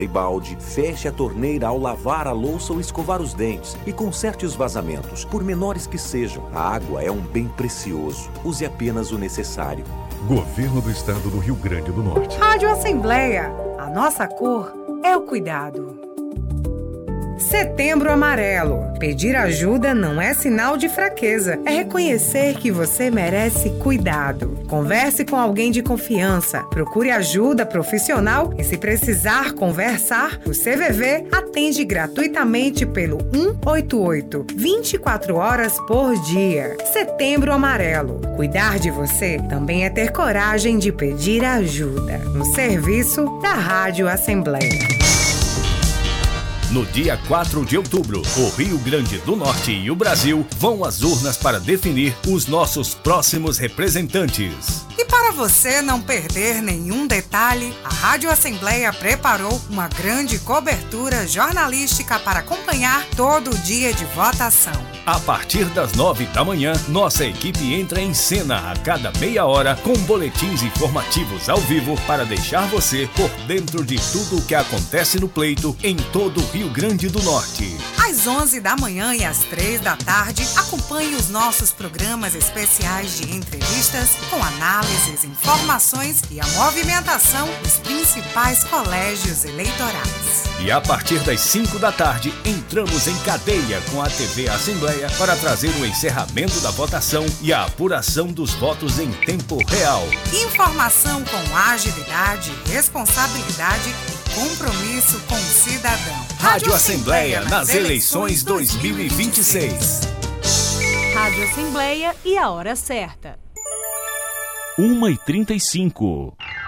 e balde, feche a torneira ao lavar a louça ou escovar os dentes e conserte os vazamentos, por menores que sejam. A água é um bem precioso. Use apenas o necessário. Governo do Estado do Rio Grande do Norte. Rádio Assembleia. A nossa cor é o cuidado. Setembro Amarelo. Pedir ajuda não é sinal de fraqueza. É reconhecer que você merece cuidado. Converse com alguém de confiança. Procure ajuda profissional e, se precisar conversar, o CVV atende gratuitamente pelo 188, 24 horas por dia. Setembro Amarelo. Cuidar de você também é ter coragem de pedir ajuda. Um serviço da Rádio Assembleia. No dia 4 de outubro, o Rio Grande do Norte e o Brasil vão às urnas para definir os nossos próximos representantes. E para você não perder nenhum detalhe, a Rádio Assembleia preparou uma grande cobertura jornalística para acompanhar todo o dia de votação. A partir das 9 da manhã, nossa equipe entra em cena a cada meia hora com boletins informativos ao vivo para deixar você por dentro de tudo o que acontece no pleito em todo o Rio Grande do Norte. Às 11 da manhã e às 3 da tarde, acompanhe os nossos programas especiais de entrevistas com análises, informações e a movimentação dos principais colégios eleitorais. E a partir das 5 da tarde, entramos em cadeia com a TV Assembleia para trazer o encerramento da votação e a apuração dos votos em tempo real. Informação com agilidade, responsabilidade e compromisso com o cidadão. Rádio Assembleia nas eleições 2026. Rádio Assembleia e a hora certa. 1h35.